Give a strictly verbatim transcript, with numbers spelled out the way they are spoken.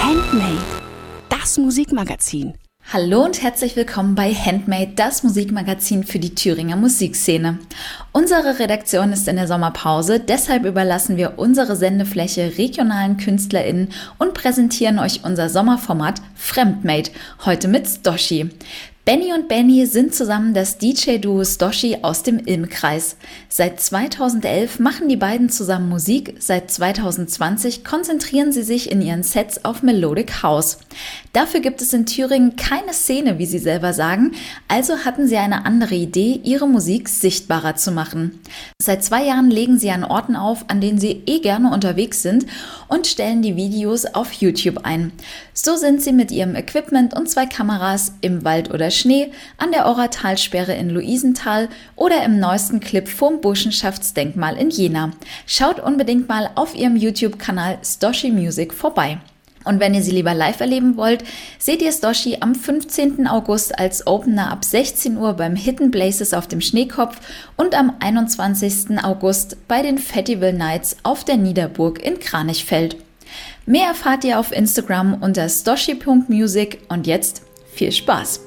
Handmade, das Musikmagazin. Hallo und herzlich willkommen bei Handmade, das Musikmagazin für die Thüringer Musikszene. Unsere Redaktion ist in der Sommerpause, deshalb überlassen wir unsere Sendefläche regionalen KünstlerInnen und präsentieren euch unser Sommerformat Fremdmade, heute mit Stoshi. Benny und Benny sind zusammen das D J-Duo Stoshi aus dem Ilm-Kreis. Seit zweitausendelf machen die beiden zusammen Musik, seit zweitausendzwanzig konzentrieren sie sich in ihren Sets auf Melodic House. Dafür gibt es in Thüringen keine Szene, wie sie selber sagen, also hatten sie eine andere Idee, ihre Musik sichtbarer zu machen. Seit zwei Jahren legen sie an Orten auf, an denen sie eh gerne unterwegs sind und stellen die Videos auf YouTube ein. So sind sie mit ihrem Equipment und zwei Kameras im Wald oder Schnee, an der Orratalsperre in Luisenthal oder im neuesten Clip vom Burschenschaftsdenkmal in Jena. Schaut unbedingt mal auf ihrem YouTube-Kanal Stoshi Music vorbei. Und wenn ihr sie lieber live erleben wollt, seht ihr Stoshi am fünfzehnten August als Opener ab sechzehn Uhr beim Hidden Places auf dem Schneekopf und am einundzwanzigsten August bei den Festival Nights auf der Niederburg in Kranichfeld. Mehr erfahrt ihr auf Instagram unter stoshi punkt music und jetzt viel Spaß!